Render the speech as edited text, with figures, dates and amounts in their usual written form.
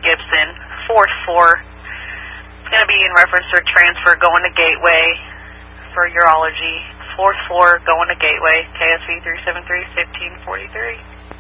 Gibson, 4th floor. It's going to be in reference to a transfer going to Gateway for urology. 4th floor going to Gateway, KSV 373-1543.